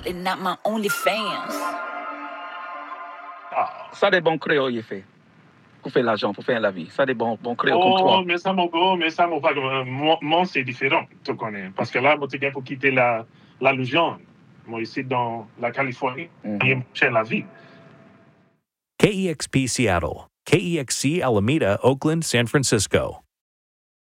absolutely not my only fans. Ça des bons créoles, il fait. Pour faire l'argent, pour faire la vie. Ça des bons créoles comme toi. Mais ça, mon gars, moi, c'est différent, tu connais. Parce que là, moi, tu pour quitter la Louisiane. Moi, ici, dans la Californie, j'ai la vie. KEXP Seattle, KEXC Alameda, Oakland, San Francisco.